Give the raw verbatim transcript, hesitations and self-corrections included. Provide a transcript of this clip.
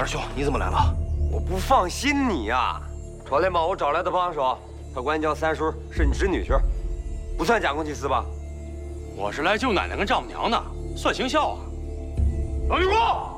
二兄，你怎么来了？ 我不放心你呀。昨天把我找来的帮手，他管你叫三叔，是你侄女婿，不算假公济私吧？ 我是来救奶奶跟丈母娘的，算行孝啊。 老李光。